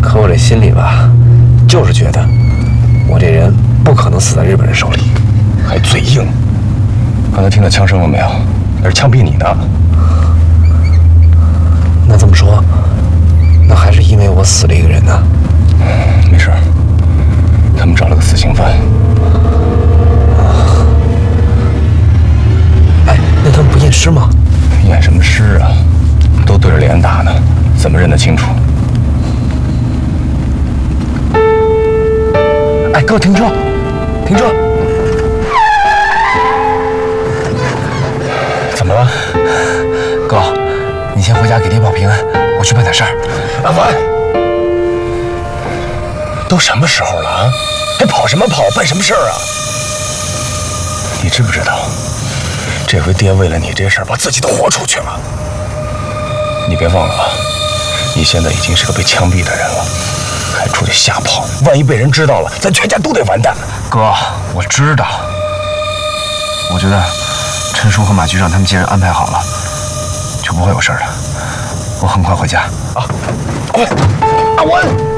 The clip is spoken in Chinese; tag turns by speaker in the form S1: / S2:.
S1: 可我这心里吧，就是觉得我这人不可能死在日本人手里。
S2: 还嘴硬。刚才听到枪声了没有？那是枪毙你呢。
S1: 那这么说，那还是因为我死了一个人呢？
S2: 没事，他们找了个死刑犯。
S1: 哎，那他们不验尸吗？
S2: 验什么尸啊？都对着脸打呢，怎么认得清楚？哎，给我停车！停车！怎么了？
S1: 哥，你先回家给爹报平安，我去办点事儿。
S2: 阿凡，都什么时候了啊？还跑什么跑？办什么事儿啊？你知不知道，这回爹为了你这事儿，把自己都豁出去了。你别忘了啊，你现在已经是个被枪毙的人了，还出去瞎跑，万一被人知道了，咱全家都得完蛋。
S1: 哥，我知道。我觉得陈叔和马局长他们既然安排好了，就不会有事儿的。我很快回家。
S2: 啊，阿文，阿文。